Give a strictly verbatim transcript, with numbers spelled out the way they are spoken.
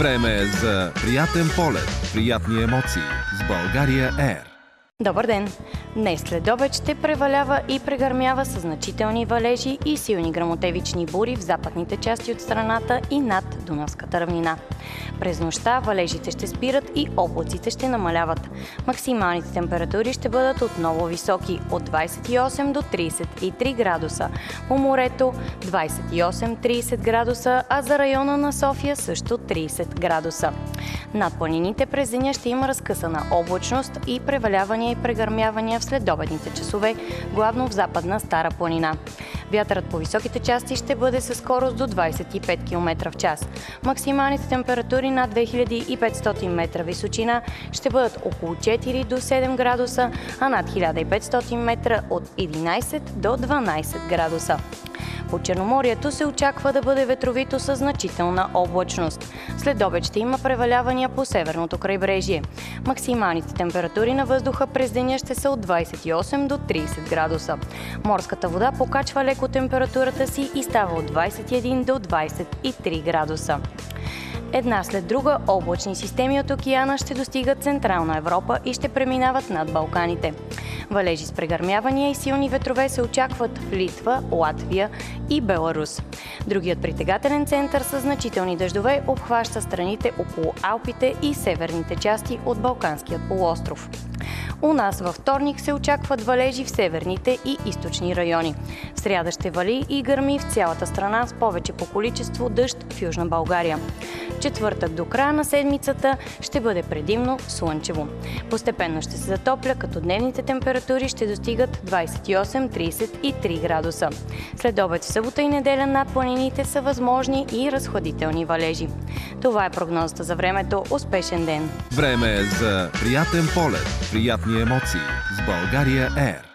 Време е за приятен полет, приятни емоции с България Ер. Добър ден! Днес след обед ще превалява и прегърмява със значителни валежи и силни гръмотевични бури в западните части от страната и над Дунавската равнина. През нощта валежите ще спират и облаците ще намаляват. Максималните температури ще бъдат отново високи – от двадесет и осем до тридесет и три градуса. По морето двадесет и осем до тридесет градуса, а за района на София също тридесет градуса. Над планините през деня ще има разкъсана облачност и превалявания и прегърмявания в следобедните часове, главно в западна Стара планина. Вятърът по високите части ще бъде със скорост до двадесет и пет километра в час. Максималните температури над две хиляди и петстотин метра височина ще бъдат около четири до седем градуса, а над хиляда и петстотин метра от единадесет до дванадесет градуса. По Черноморието се очаква да бъде ветровито със значителна облачност. След обед ще има превалявания по северното крайбрежие. Максималните температури на въздуха през деня ще са от двадесет и осем до тридесет градуса. Морската вода покачва леко температурата си и става от двадесет и един до двадесет и три градуса. Една след друга облачни системи от океана ще достигат Централна Европа и ще преминават над Балканите. Валежи с прегърмявания и силни ветрове се очакват в Литва, Латвия и Беларус. Другият притегателен център с значителни дъждове обхваща страните около Алпите и северните части от Балканският полуостров. У нас във вторник се очакват валежи в северните и източни райони. В сряда ще вали и гърми в цялата страна с повече по количество дъжд в Южна България. Четвъртък до края на седмицата ще бъде предимно слънчево. Постепенно ще се затопля, като дневните температури ще достигат двадесет и осем до тридесет и три градуса. След обед в събота и неделя над планините са възможни и разхладителни валежи. Това е прогнозата за времето. Успешен ден! Време е за приятен полет, приятни емоции с България Ер.